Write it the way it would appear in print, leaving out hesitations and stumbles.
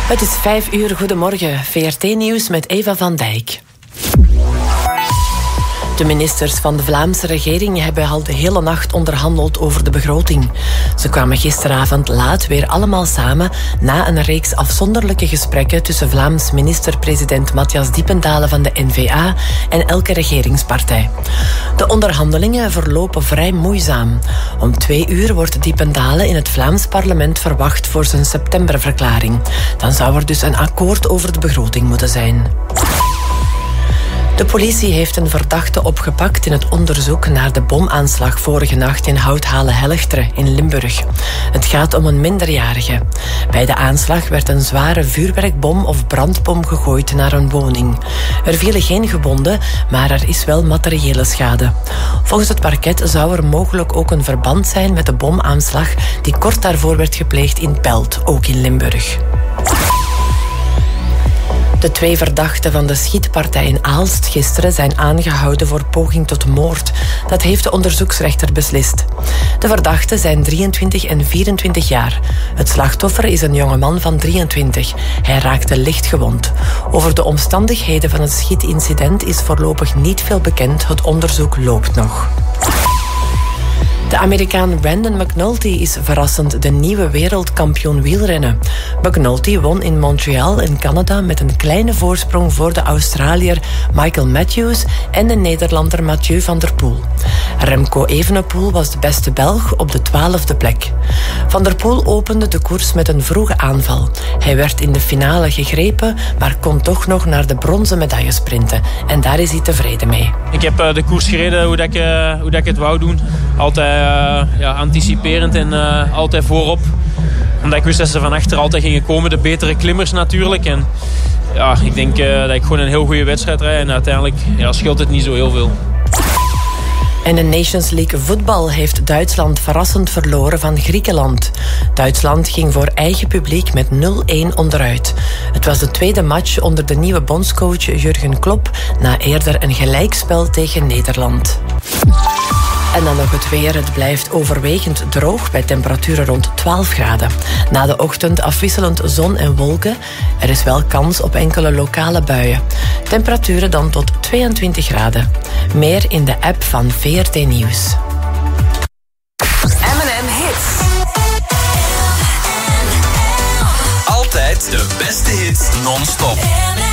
Het is 5:00, goedemorgen. VRT-nieuws met Eva van Dijk. De ministers van de Vlaamse regering hebben al de hele nacht onderhandeld over de begroting. Ze kwamen gisteravond laat weer allemaal samen na een reeks afzonderlijke gesprekken tussen Vlaams minister-president Matthias Diependalen van de N-VA en elke regeringspartij. De onderhandelingen verlopen vrij moeizaam. Om 2:00 wordt Diependalen in het Vlaams parlement verwacht voor zijn septemberverklaring. Dan zou er dus een akkoord over de begroting moeten zijn. De politie heeft een verdachte opgepakt in het onderzoek naar de bomaanslag vorige nacht in Houthalen-Helchteren in Limburg. Het gaat om een minderjarige. Bij de aanslag werd een zware vuurwerkbom of brandbom gegooid naar een woning. Er vielen geen gewonden, maar er is wel materiële schade. Volgens het parket zou er mogelijk ook een verband zijn met de bomaanslag die kort daarvoor werd gepleegd in Pelt, ook in Limburg. De 2 verdachten van de schietpartij in Aalst gisteren zijn aangehouden voor poging tot moord. Dat heeft de onderzoeksrechter beslist. De verdachten zijn 23 en 24 jaar. Het slachtoffer is een jongeman van 23. Hij raakte licht gewond. Over de omstandigheden van het schietincident is voorlopig niet veel bekend. Het onderzoek loopt nog. De Amerikaan Brandon McNulty is verrassend de nieuwe wereldkampioen wielrennen. McNulty won in Montreal in Canada met een kleine voorsprong voor de Australiër Michael Matthews en de Nederlander Mathieu van der Poel. Remco Evenepoel was de beste Belg op de 12e plek. Van der Poel opende de koers met een vroege aanval. Hij werd in de finale gegrepen, maar kon toch nog naar de bronzen medaille sprinten. En daar is hij tevreden mee. Ik heb de koers gereden hoe dat ik het wou doen. Altijd anticiperend en altijd voorop. Omdat ik wist dat ze van achter altijd gingen komen. De betere klimmers natuurlijk. En ja, ik denk dat ik gewoon een heel goede wedstrijd rijd. En uiteindelijk scheelt het niet zo heel veel. En de Nations League voetbal heeft Duitsland verrassend verloren van Griekenland. Duitsland ging voor eigen publiek met 0-1 onderuit. Het was de tweede match onder de nieuwe bondscoach Jurgen Klopp na eerder een gelijkspel tegen Nederland. En dan nog het weer. Het blijft overwegend droog bij temperaturen rond 12 graden. Na de ochtend afwisselend zon en wolken. Er is wel kans op enkele lokale buien. Temperaturen dan tot 22 graden. Meer in de app van VRT Nieuws. M&M Hits. Altijd de beste hits non-stop.